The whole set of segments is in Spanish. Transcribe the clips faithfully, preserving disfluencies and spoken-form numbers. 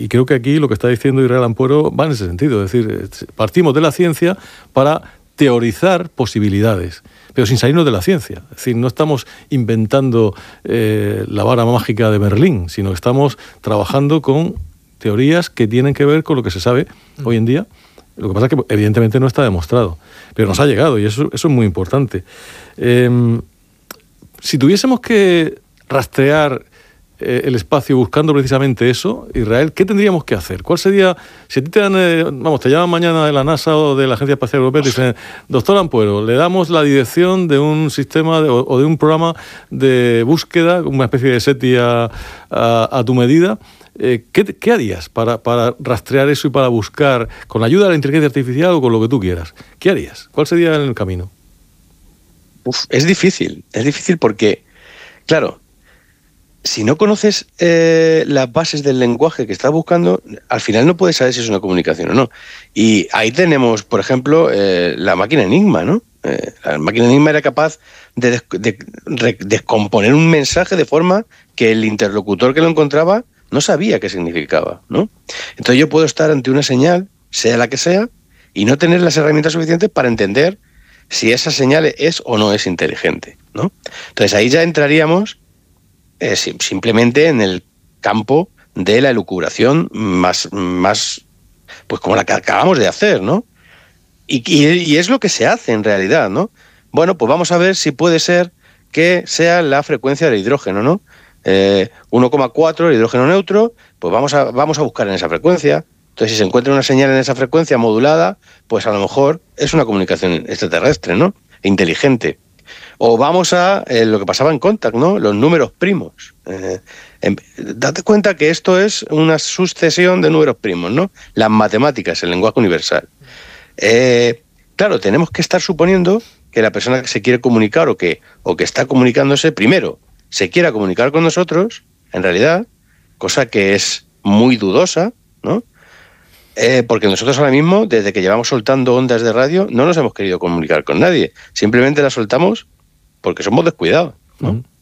y creo que aquí lo que está diciendo Israel Ampuero va en ese sentido. Es decir, partimos de la ciencia para teorizar posibilidades, pero sin salirnos de la ciencia. Es decir, no estamos inventando eh, la vara mágica de Merlín, sino que estamos trabajando con teorías que tienen que ver con lo que se sabe mm. hoy en día. Lo que pasa es que evidentemente no está demostrado, pero nos ha llegado y eso, eso es muy importante. Eh, si tuviésemos que rastrear eh, el espacio buscando precisamente eso, Israel, ¿qué tendríamos que hacer? ¿Cuál sería, si a ti te dan, eh, vamos, te llaman mañana de la NASA o de la Agencia Espacial Europea y te dicen, doctor Ampuero, le damos la dirección de un sistema de, o, o de un programa de búsqueda, una especie de SETI a, a, a tu medida? Eh, ¿qué, ¿Qué harías para, para rastrear eso y para buscar, con la ayuda de la inteligencia artificial o con lo que tú quieras? ¿Qué harías? ¿Cuál sería el camino? Uf, es difícil, es difícil porque, claro, si no conoces eh, las bases del lenguaje que estás buscando, al final no puedes saber si es una comunicación o no. Y ahí tenemos, por ejemplo, eh, la máquina Enigma, ¿no? Eh, la máquina Enigma era capaz de, des de de descomponer un mensaje de forma que el interlocutor que lo encontraba no sabía qué significaba, ¿no? Entonces yo puedo estar ante una señal, sea la que sea, y no tener las herramientas suficientes para entender si esa señal es o no es inteligente, ¿no? Entonces ahí ya entraríamos eh, simplemente en el campo de la elucubración más, más, pues como la que acabamos de hacer, ¿no? Y, y, y es lo que se hace en realidad, ¿no? Bueno, pues vamos a ver si puede ser que sea la frecuencia del hidrógeno, ¿no? Eh, uno coma cuatro, el hidrógeno neutro, pues vamos a, vamos a buscar en esa frecuencia. Entonces, si se encuentra una señal en esa frecuencia modulada, pues a lo mejor es una comunicación extraterrestre, ¿no? Inteligente. O vamos a eh, lo que pasaba en Contact, ¿no? Los números primos. Eh, en, date cuenta que esto es una sucesión de números primos, ¿no? Las matemáticas, el lenguaje universal. Eh, claro, tenemos que estar suponiendo que la persona que se quiere comunicar o que, o que está comunicándose, primero, se quiera comunicar con nosotros, en realidad, cosa que es muy dudosa, ¿no? Eh, porque nosotros ahora mismo, desde que llevamos soltando ondas de radio, no nos hemos querido comunicar con nadie. Simplemente las soltamos porque somos descuidados, ¿no? Uh-huh.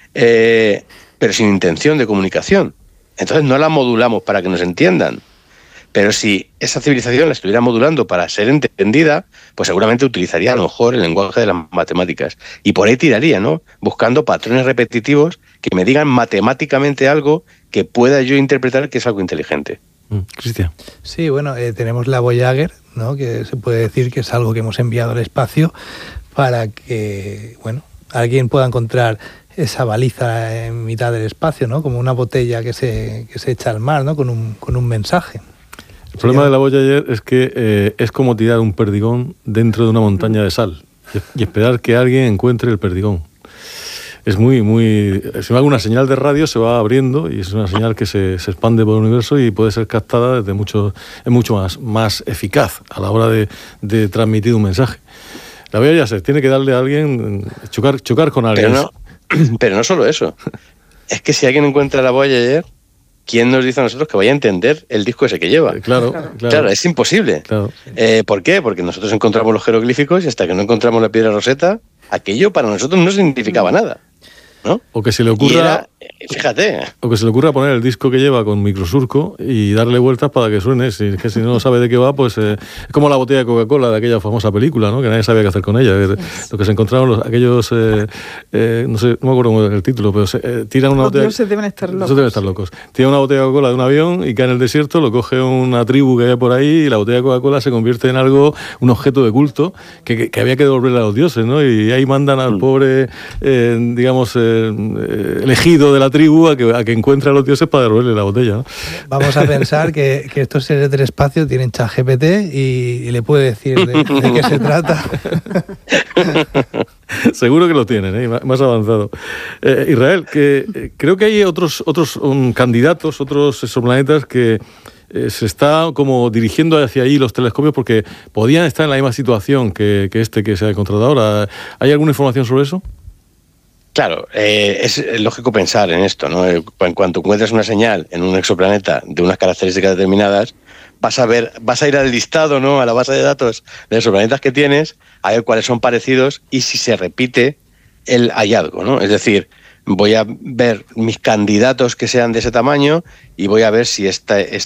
eh, pero sin intención de comunicación. Entonces no la modulamos para que nos entiendan. Pero si esa civilización la estuviera modulando para ser entendida, pues seguramente utilizaría a lo mejor el lenguaje de las matemáticas. Y por ahí tiraría, ¿no? Buscando patrones repetitivos que me digan matemáticamente algo que pueda yo interpretar que es algo inteligente. Mm, Cristian. Sí, bueno, eh, tenemos la Voyager, ¿no? Que se puede decir que es algo que hemos enviado al espacio para que, bueno, alguien pueda encontrar esa baliza en mitad del espacio, ¿no? Como una botella que se, que se echa al mar, ¿no? Con un, con un mensaje. El problema de la Voyager es que eh, es como tirar un perdigón dentro de una montaña de sal y, y esperar que alguien encuentre el perdigón. Es muy, muy... Si no hay una señal de radio se va abriendo y es una señal que se, se expande por el universo y puede ser captada desde mucho... Es mucho más, más eficaz a la hora de, de transmitir un mensaje. La Voyager se tiene que darle a alguien, chocar, chocar con alguien. Pero no, pero no solo eso. Es que si alguien encuentra la Voyager, ¿quién nos dice a nosotros que vaya a entender el disco ese que lleva? Claro, claro. Claro, es imposible. Claro. Eh, ¿Por qué? Porque nosotros encontramos los jeroglíficos y hasta que no encontramos la piedra Rosetta, aquello para nosotros no significaba nada, ¿no? O que se le ocurra... Era, fíjate. O que se le ocurra poner el disco que lleva con microsurco y darle vueltas para que suene. Si es que si no sabe de qué va, pues eh, es como la botella de Coca-Cola de aquella famosa película, ¿no? Que nadie sabía qué hacer con ella. Sí. Lo que se encontraron los, aquellos, eh, eh, no sé, no me acuerdo el título, pero se, eh, tiran una los botella... dioses deben estar locos. deben estar locos. Tiran una botella de Coca-Cola de un avión y cae en el desierto, lo coge una tribu que hay por ahí y la botella de Coca-Cola se convierte en algo, un objeto de culto que, que, que había que devolverle a los dioses, ¿no? Y ahí mandan al pobre, eh, digamos, eh, elegido de la tribu a que, a que encuentre a los dioses para devolverle la botella, ¿no? Vamos a pensar que, que estos seres del espacio tienen ChatGPT y, y le puede decir de, de qué se trata. Seguro que lo tienen, ¿eh? Más avanzado. Eh, Israel, que eh, creo que hay otros, otros um, candidatos, otros exoplanetas que eh, se está como dirigiendo hacia ahí los telescopios porque podían estar en la misma situación que, que este que se ha encontrado ahora. ¿Hay alguna información sobre eso? Claro, eh, es lógico pensar en esto, ¿no? En cuanto encuentres una señal en un exoplaneta de unas características determinadas, vas a ver, vas a ir al listado, ¿no? A la base de datos de exoplanetas que tienes, a ver cuáles son parecidos y si se repite el hallazgo, ¿no? Es decir, voy a ver mis candidatos que sean de ese tamaño y voy a ver si esta,